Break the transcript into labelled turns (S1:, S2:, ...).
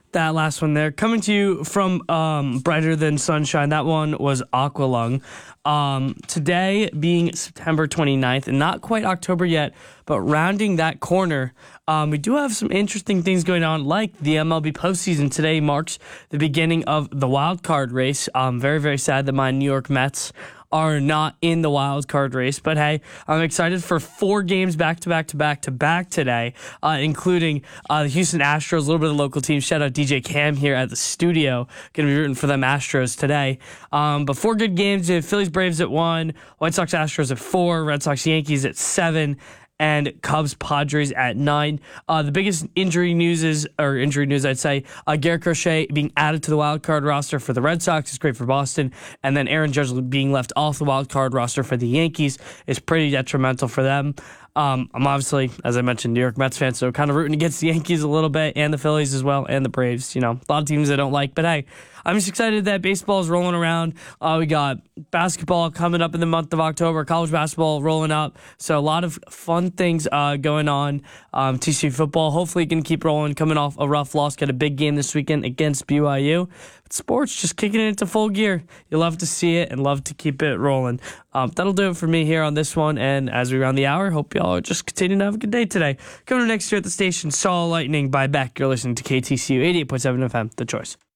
S1: That last one there, coming to you from Brighter Than Sunshine. That one was Aqualung. Today being September 29th, and not quite October yet, but rounding that corner, we do have some interesting things going on, like the MLB postseason. Today marks the beginning of the wild card race. Very, very sad that my New York Mets are not in the wild card race, but hey, I'm excited for 4 games back to back today, including the Houston Astros, a little bit of local teams. Shout out DJ Cam here at the studio, gonna be rooting for them Astros today. But 4 good games: Phillies Braves at 1, White Sox Astros at 4, Red Sox Yankees at 7, and Cubs Padres at 9. The biggest injury news, I'd say, Garrett Crochet being added to the wild card roster for the Red Sox is great for Boston, and then Aaron Judge being left off the wild card roster for the Yankees is pretty detrimental for them. I'm obviously, as I mentioned, New York Mets fan, so kind of rooting against the Yankees a little bit, and the Phillies as well, and the Braves. A lot of teams I don't like, but hey, I'm just excited that baseball is rolling around. We got basketball coming up in the month of October, college basketball rolling up, so a lot of fun things going on. TCU football hopefully can keep rolling, coming off a rough loss, got a big game this weekend against BYU. But sports just kicking it into full gear. You love to see it and love to keep it rolling. That'll do it for me here on this one, and as we round the hour, hope y'all are just continuing to have a good day today. Coming up next year at the station, Saw Lightning by Beck. You're listening to KTCU 88.7 FM, The Choice.